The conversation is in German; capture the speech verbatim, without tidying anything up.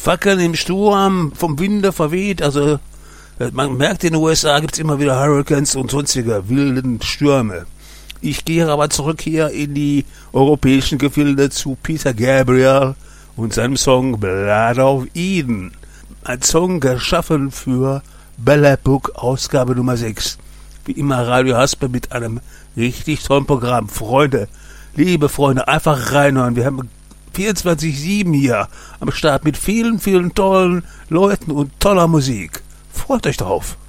Fackeln im Sturm, vom Winde verweht, also man merkt, in den U S A gibt's immer wieder Hurricanes und sonstige wilden Stürme. Ich gehe aber zurück hier in die europäischen Gefilde zu Peter Gabriel und seinem Song Blood of Eden. Ein Song geschaffen für Bella Book Ausgabe Nummer sechs. Wie immer Radio Haspe mit einem richtig tollen Programm. Freunde, liebe Freunde, einfach reinhören. Wir haben vierundzwanzig sieben hier am Start mit vielen, vielen tollen Leuten und toller Musik. Freut euch drauf.